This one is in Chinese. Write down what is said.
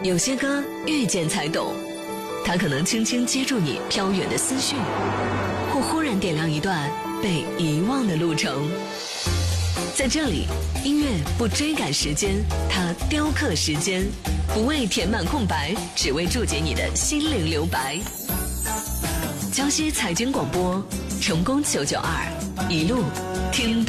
有些歌遇见才懂，它可能轻轻接住你飘远的思绪，或忽然点亮一段被遗忘的路程。在这里，音乐不追赶时间，它雕刻时间，不为填满空白，只为注解你的心灵留白。江西财经广播，成功992，一路听到。